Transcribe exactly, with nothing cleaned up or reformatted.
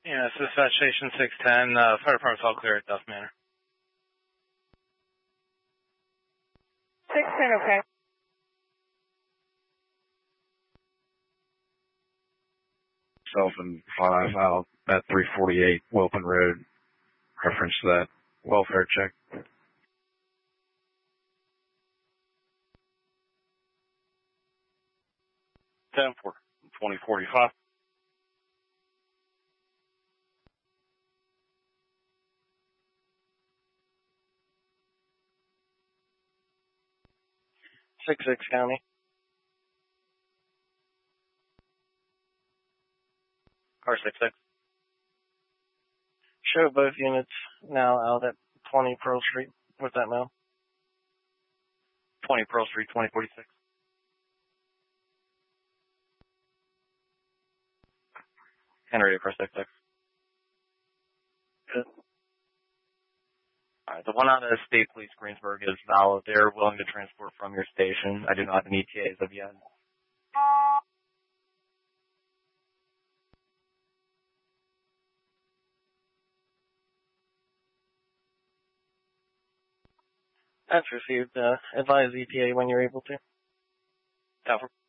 Yeah, this is Dispatch Station six ten. Uh, fire department's all clear at Duff Manor. six ten, okay. Self and five out at three forty-eight Wilpin Road. Reference to that welfare check. ten for twenty forty-five. six six County. Car six six. Show both units now out at twenty Pearl Street. What's that now? twenty Pearl Street, twenty forty-six. Henry for six six. Good. Alright, the one out of State Police Greensburg is valid. They're willing to transport from your station. I do not have any E T As of yet. That's received. Uh, advise E T A when you're able to. Tower.